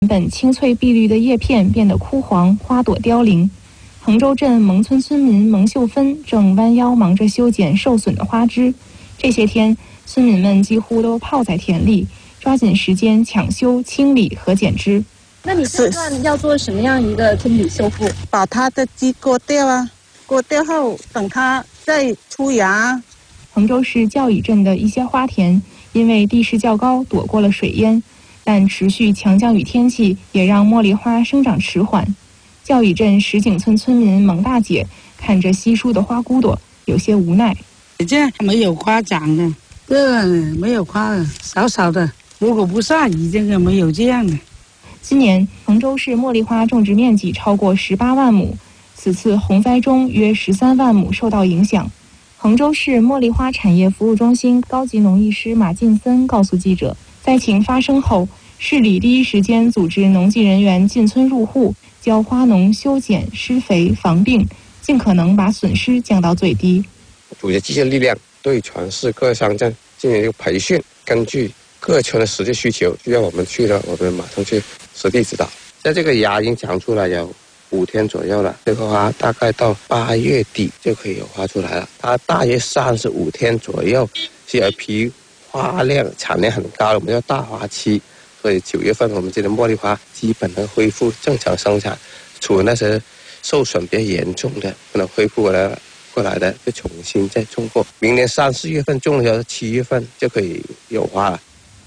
原本青翠碧绿的叶片变得枯黄，花朵凋零。衡州镇蒙村村民蒙秀芬正弯腰忙着修剪受损的花枝。这些天，村民们几乎都泡在田里，抓紧时间抢修、清理和剪枝。 那你这段要做什么样一个清理修复？ 把它的枝割掉啊，割掉后等它再出芽。 衡州市教乙镇的一些花田因为地势较高，躲过了水淹，但持续强降雨天气也让茉莉花生长迟缓。教乙镇石井村村民蒙大姐看着稀疏的花骨朵，有些无奈。 这没有花长的，这没有花的，少少的。如果不下雨，这个没有这样的。 今年衡州市茉莉花种植面积超过18万亩，此次洪灾中约13万亩受到影响。衡州市茉莉花产业服务中心高级农艺师马进森告诉记者，灾情发生后，市里第一时间组织农技人员进村入户，教花农修剪、施肥、防病，尽可能把损失降到最低。 组织机械力量对全市各乡镇进行一个培训，根据各村的实际需求，需要我们去了，我们马上去实地指导。在这个芽已经长出来有5天左右了，这个花大概到8月底就可以有花出来了。它大约35天左右是有一批花量产量很高的，我们叫大花期。所以9月份我们这的茉莉花基本能恢复正常生产，除了那些受损比较严重的不能恢复过来的，就重新再种过。明年3、4月份种的时候，7月份就可以有花了。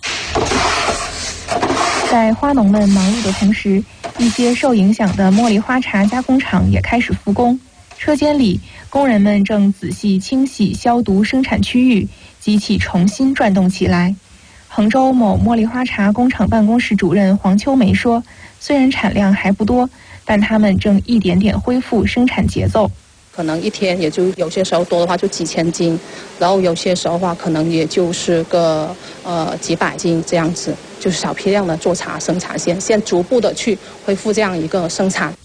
在花农们忙碌的同时，一些受影响的茉莉花茶加工厂也开始复工。车间里，工人们正仔细清洗、消毒生产区域，机器重新转动起来。衡州某茉莉花茶工厂办公室主任黄秋梅说，虽然产量还不多，但他们正一点点恢复生产节奏。 可能一天也就有些时候多的话就几千斤，然后有些时候的话可能也就是个几百斤这样子，就是小批量的做茶生产线，先逐步的去恢复这样一个生产。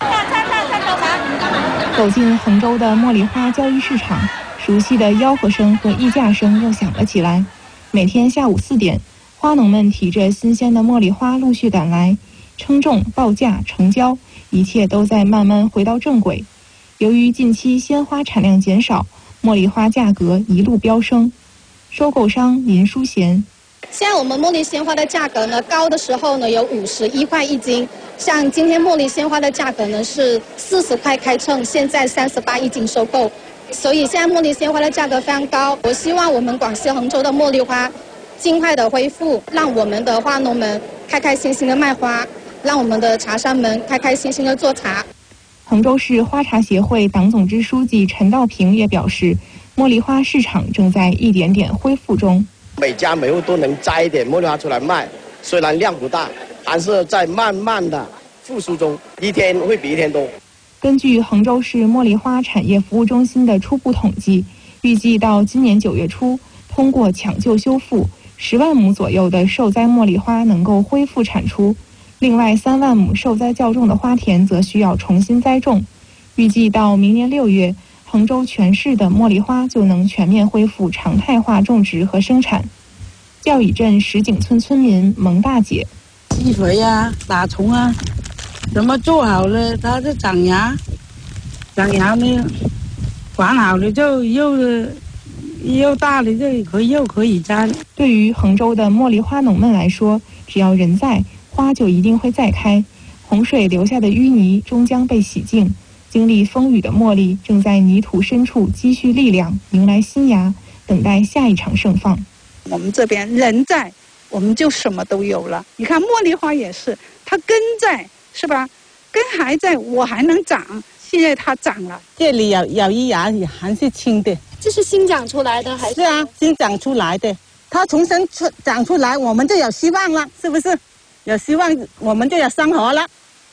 走进衡州的茉莉花交易市场，熟悉的吆喝声和议价声又响了起来。每天下午4点，花农们提着新鲜的茉莉花陆续赶来，称重、报价、成交，一切都在慢慢回到正轨。由于近期鲜花产量减少，茉莉花价格一路飙升。收购商林淑贤， 现在我们茉莉鲜花的价格呢，高的时候呢有51块1斤，像今天茉莉鲜花的价格呢是40块开称，现在381斤收购，所以现在茉莉鲜花的价格非常高。我希望我们广西衡州的茉莉花尽快的恢复，让我们的花农们开开心心的卖花，让我们的茶商们开开心心的做茶。 衡州市花茶协会党总支书记陈道平也表示，茉莉花市场正在一点点恢复中。 每家每户都能摘一点茉莉花出来卖，虽然量不大，还是在慢慢的复苏中，一天会比一天多。 根据衡州市茉莉花产业服务中心的初步统计，预计到今年9月初，通过抢救修复，10万亩左右的受灾茉莉花能够恢复产出。另外3万亩受灾较重的花田则需要重新栽种。预计到明年6月，衡州全市的茉莉花就能全面恢复常态化种植和生产。教乙镇石井村村民蒙大姐， 施肥啊，打虫啊，怎么做好了它就长芽，长芽呢，管好了就又大了又可以摘了。 对于衡州的茉莉花农们来说，只要人在，花就一定会再开。洪水留下的淤泥终将被洗净，经历风雨的茉莉正在泥土深处积蓄力量，迎来新芽，等待下一场盛放。 我们这边人在，我们就什么都有了。你看茉莉花也是，它根在，是吧？根还在，我还能长。现在它长了， 这里有一芽也还是青的。 这是新长出来的还是？ 是啊，新长出来的。它重新长出来，我们就有希望了，是不是？有希望，我们就有生活了。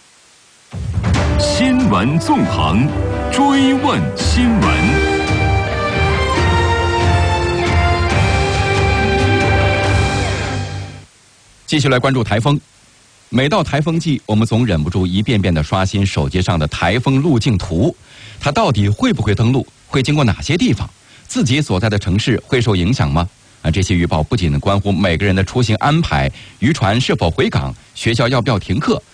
新闻纵横，追问新闻。继续来关注台风。每到台风季，我们总忍不住一遍遍地刷新手机上的台风路径图。它到底会不会登陆？会经过哪些地方？自己所在的城市会受影响吗？ 这些预报不仅关乎每个人的出行安排、渔船是否回港、学校要不要停课，